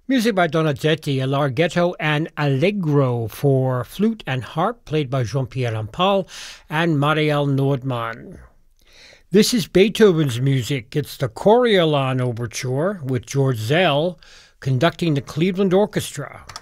Music by Donizetti, a larghetto and allegro for flute and harp, played by Jean-Pierre Rampal and Marielle Nordmann. This is Beethoven's music. It's the Coriolan Overture with George Szell conducting the Cleveland Orchestra.